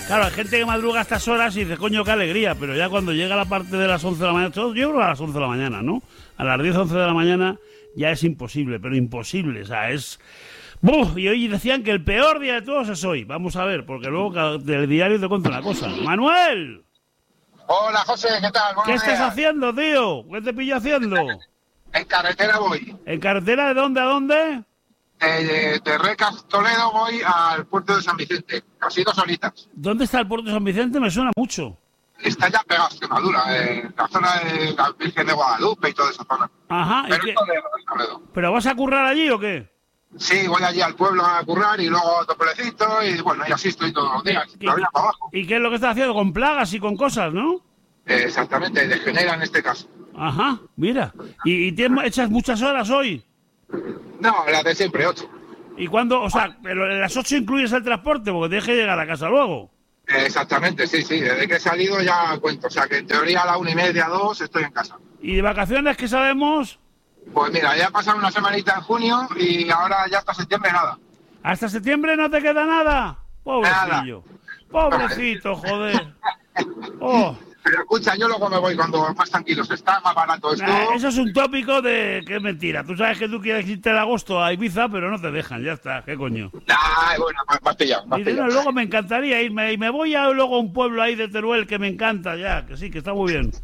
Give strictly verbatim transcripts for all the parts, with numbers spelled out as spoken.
Claro, hay gente que madruga a estas horas y dice, coño, qué alegría, pero ya cuando llega la parte de las once de la mañana, yo creo a las once de la mañana, ¿no? A las diez, once de la mañana ya es imposible, pero imposible, o sea, es... ¡Buf! Y hoy decían que el peor día de todos es hoy. Vamos a ver, porque luego cada- del diario te cuento una cosa. ¡Manuel! Hola, José, ¿qué tal? Buenos ¿Qué estás días. haciendo, tío? ¿Qué te pillo haciendo? En carretera voy. ¿En carretera de dónde a dónde? Eh, de Recas, Toledo, voy al puerto de San Vicente. Casi dos horitas. ¿Dónde está el puerto de San Vicente? Me suena mucho. Está ya pegado a Extremadura, en la zona de la Virgen de Guadalupe y toda esa zona. Ajá. ¿y Pero qué- es Toledo, es Toledo. ¿Pero vas a currar allí o qué? Sí, voy allí al pueblo a currar y luego a otro pueblecito y bueno, y así estoy todos los días. ¿Qué- Todavía para abajo. ¿Y qué es lo que estás haciendo? Con plagas y con cosas, ¿no? Eh, exactamente, de Genera en este caso. Ajá, mira. ¿Y, y tienes- echas muchas horas hoy? No, la de siempre, ocho. ¿Y cuándo? O sea, pero en las ocho incluyes el transporte porque tienes que llegar a casa luego. Eh, exactamente, sí, sí. Desde que he salido ya cuento. O sea que en teoría a la una y media, dos, estoy en casa. ¿Y de vacaciones qué sabemos? Pues mira, ya ha pasado una semanita en junio y ahora ya hasta septiembre nada. ¿Hasta septiembre no te queda nada? Pobrecillo. Pobrecito, joder. Oh. Pero escucha, yo luego me voy cuando más tranquilo se está, más barato esto. Nah, eso es un tópico de que es mentira. Tú sabes que tú quieres irte en agosto a Ibiza, pero no te dejan, ya está, qué coño. Nah, bueno, me me has pillado, me has Y de- no, pillado. luego me encantaría irme y me voy a luego a un pueblo ahí de Teruel que me encanta ya, que sí, que está muy bien.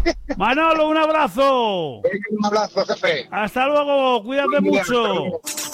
Manolo, un abrazo. Un abrazo, jefe. Hasta luego, cuídate Muy bien, hasta mucho. luego.